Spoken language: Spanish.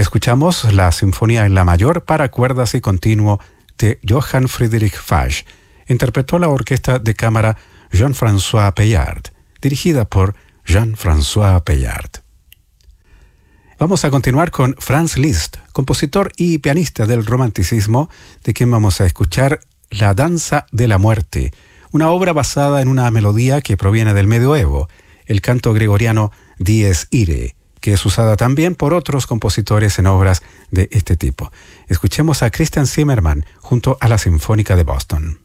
Escuchamos la Sinfonía en la Mayor para cuerdas y continuo de Johann Friedrich Fasch. Interpretó la orquesta de cámara Jean-François Pellard, dirigida por Jean-François Pellard. Vamos a continuar con Franz Liszt, compositor y pianista del romanticismo, de quien vamos a escuchar La Danza de la Muerte, una obra basada en una melodía que proviene del medioevo, el canto gregoriano Dies Irae, que es usada también por otros compositores en obras de este tipo. Escuchemos a Christian Zimmermann junto a la Sinfónica de Boston.